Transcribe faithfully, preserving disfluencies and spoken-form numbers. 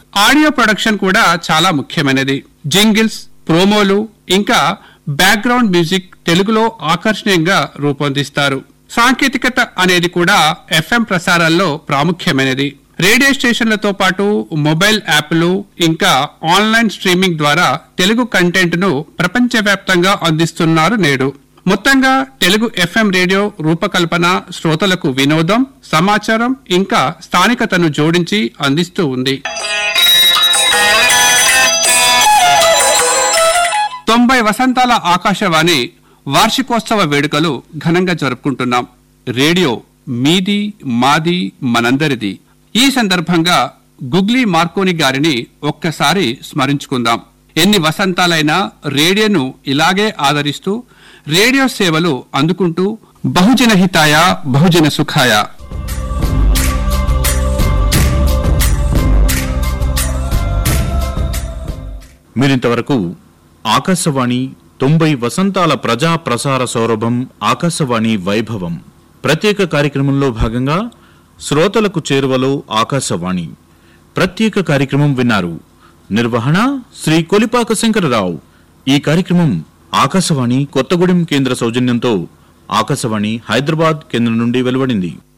Audio production కూడా చాలా ముఖ్యమైనది. జింగిల్స్, ప్రోమోలు ఇంకా బ్యాక్గ్రౌండ్ మ్యూజిక్ తెలుగులో ఆకర్షణీయంగా రూపొందిస్తారు. సాంకేతికత అనేది కూడా ఎఫ్ఎం ప్రసారాల్లో ప్రాముఖ్యమైనది. రేడియో స్టేషన్లతో పాటు మొబైల్ యాప్లు ఇంకా ఆన్లైన్ స్ట్రీమింగ్ ద్వారా తెలుగు కంటెంట్ ను ప్రపంచవ్యాప్తంగా అందిస్తున్నారు నేడు. మొత్తంగా తెలుగు ఎఫ్ఎం రేడియో రూపకల్పన శ్రోతలకు వినోదం, సమాచారం ఇంకా స్థానికతను జోడించి అందిస్తూ ఉంది. తొంభై వసంతాల ఆకాశవాణి వార్షికోత్సవ వేడుకలు ఘనంగా జరుపుకుంటున్నాం. రేడియో మీది, మాది, మనందరిది. ఈ సందర్భంగా గుగ్లీ మార్కోని గారిని ఒక్కసారి స్మరించుకుందాం. ఎన్ని వసంతాలైనా రేడియోను ఇలాగే ఆదరిస్తూ రేడియో సేవలు అందుకుంటూ బహుజన హితాయ బహుజన సుఖాయ. మీరింతవరకు ఆకాశవాణి తొంభై వసంతాల ప్రజా ప్రసార సౌరభం ఆకాశవాణి వైభవం ప్రత్యేక కార్యక్రమంలో భాగంగా శ్రోతలకు చేరువలో ఆకాశవాణి ప్రత్యేక కార్యక్రమం విన్నారు. నిర్వహణ శ్రీ కొలిపాక శంకరరావు. ఈ కార్యక్రమం ఆకాశవాణి కొత్తగూడెం కేంద్ర సౌజన్యంతో ఆకాశవాణి హైదరాబాద్ కేంద్రం నుండి వెలువడింది.